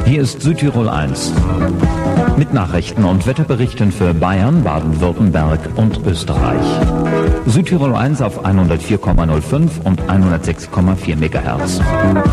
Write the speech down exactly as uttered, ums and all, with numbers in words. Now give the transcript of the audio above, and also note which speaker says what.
Speaker 1: Hier ist Südtirol eins. Mit Nachrichten und Wetterberichten für Bayern, Baden-Württemberg und Österreich. Südtirol eins auf hundertvier Komma null fünf und hundertsechs Komma vier Megahertz.